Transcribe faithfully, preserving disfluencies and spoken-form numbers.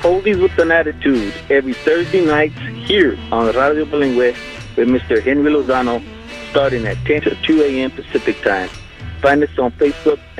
Oldies with an Attitude every Thursday nights here on Radio Bilingüe with Mister Henry Lozano starting at ten to two a.m. Pacific Time. Find us on Facebook